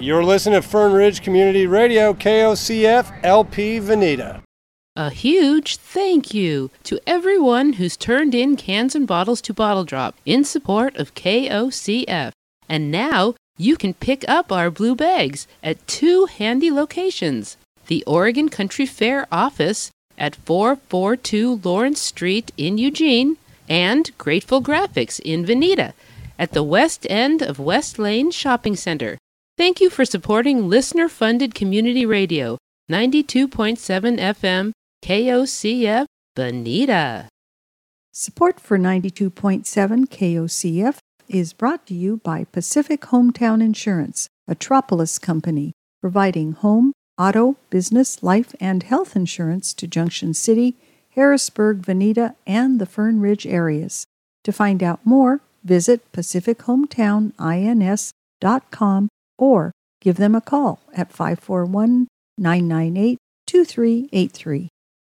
You're listening to Fern Ridge Community Radio, KOCF, LP Veneta. A huge thank you to everyone who's turned in cans and bottles to Bottle Drop in support of KOCF. And now you can pick up our blue bags at 2 handy locations. The Oregon Country Fair office at 442 Lawrence Street in Eugene, and Grateful Graphics in Veneta at the west end of West Lane Shopping Center. Thank you for supporting listener-funded community radio, 92.7 FM, KOCF, Veneta. Support for 92.7 KOCF is brought to you by Pacific Hometown Insurance, a Tropolis company, providing home, auto, business, life, and health insurance to Junction City, Harrisburg, Veneta, and the Fern Ridge areas. To find out more, visit PacificHometownINS.com or give them a call at 541-998-2383.